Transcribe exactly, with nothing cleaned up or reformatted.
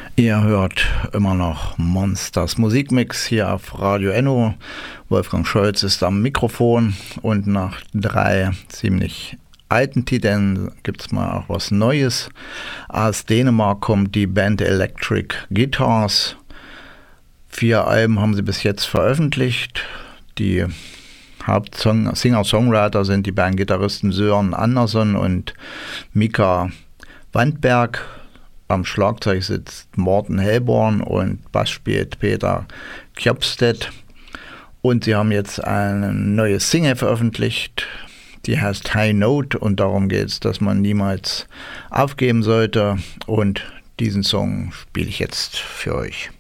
Ihr hört immer noch Monsters Musikmix hier auf Radio Enno. Wolfgang Scholz ist am Mikrofon und nach drei ziemlich alten Titeln gibt es mal auch was Neues. Aus Dänemark kommt die Band Electric Guitars. Vier Alben haben sie bis jetzt veröffentlicht. Die Hauptsinger-Songwriter sind die beiden Gitarristen Søren Andersson und Mika Wandberg. Am Schlagzeug sitzt Morten Hellborn und Bass spielt Peter Kjopstedt. Und sie haben jetzt eine neue Single veröffentlicht, die heißt High Note, und darum geht es, dass man niemals aufgeben sollte. Und diesen Song spiele ich jetzt für euch.